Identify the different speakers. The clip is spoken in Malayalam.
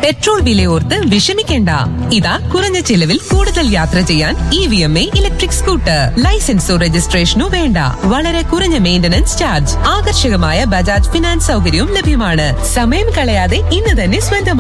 Speaker 1: പെട്രോൾ വിലയോർത്ത് വിഷമിക്കേണ്ട. ഇതാ കുറഞ്ഞ ചിലവിൽ കൂടുതൽ യാത്ര ചെയ്യാൻ EVMA ഇലക്ട്രിക് സ്കൂട്ടർ. ലൈസൻസോ രജിസ്ട്രേഷനോ വേണ്ട. വളരെ കുറഞ്ഞ മെയിന്റനൻസ് ചാർജ്. ആകർഷകമായ ബജാജ് ഫിനാൻസ് സൗകര്യവും ലഭ്യമാണ്. സമയം കളയാതെ ഇന്ന് തന്നെ സ്വന്തം